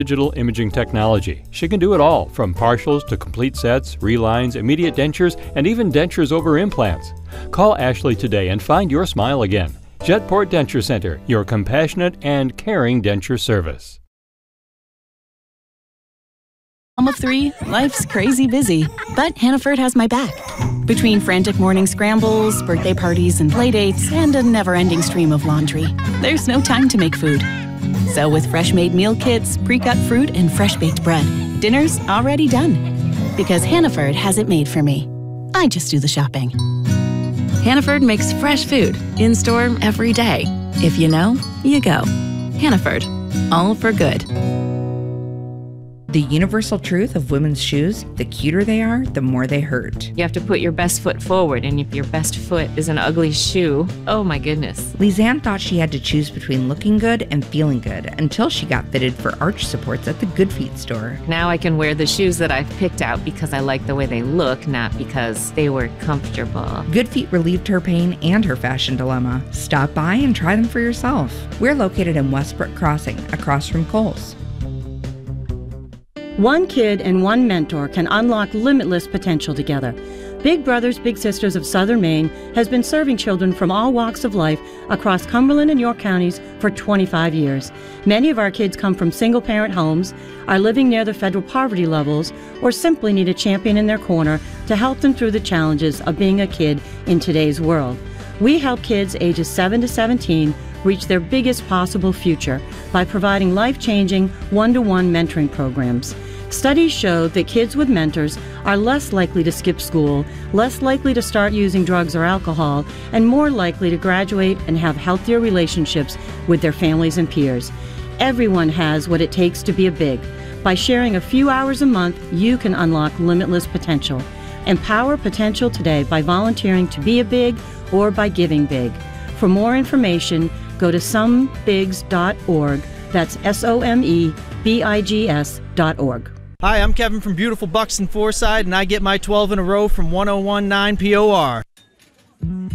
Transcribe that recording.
digital imaging technology. She can do it all, from partials to complete sets, relines, immediate dentures, and even dentures over implants. Call Ashley today and find your smile again. Jetport Denture Center, your compassionate and caring denture service. Mom of 3, life's crazy busy, but Hannaford has my back. Between frantic morning scrambles, birthday parties and playdates, and a never-ending stream of laundry, there's no time to make food. So with fresh-made meal kits, pre-cut fruit, and fresh-baked bread, dinner's already done. Because Hannaford has it made for me. I just do the shopping. Hannaford makes fresh food, in-store every day. If you know, you go. Hannaford, all for good. The universal truth of women's shoes, the cuter they are, the more they hurt. You have to put your best foot forward, and if your best foot is an ugly shoe, oh my goodness. Lisanne thought she had to choose between looking good and feeling good until she got fitted for arch supports at the Good Feet store. Now I can wear the shoes that I've picked out because I like the way they look, not because they were comfortable. Good Feet relieved her pain and her fashion dilemma. Stop by and try them for yourself. We're located in Westbrook Crossing, across from Kohl's. One kid and one mentor can unlock limitless potential together. Big Brothers Big Sisters of Southern Maine has been serving children from all walks of life across Cumberland and York counties for 25 years. Many of our kids come from single-parent homes, are living near the federal poverty levels, or simply need a champion in their corner to help them through the challenges of being a kid in today's world. We help kids ages 7 to 17 reach their biggest possible future by providing life-changing one-to-one mentoring programs. Studies show that kids with mentors are less likely to skip school, less likely to start using drugs or alcohol, and more likely to graduate and have healthier relationships with their families and peers. Everyone has what it takes to be a big. By sharing a few hours a month, you can unlock limitless potential. Empower potential today by volunteering to be a big or by giving big. For more information, go to somebigs.org. That's SOMEBIGS.org. Hi, I'm Kevin from beautiful Buxton Forsyth, and I get my 12 in a row from 1019 POR.